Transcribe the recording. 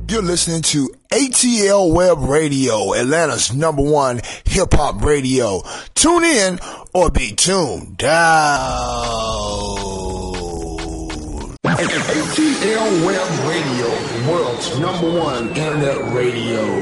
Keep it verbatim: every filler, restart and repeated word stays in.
You're listening to A T L Web Radio, Atlanta's number one hip-hop radio. Tune in or be tuned down. A T L Web Radio, the world's number one internet radio.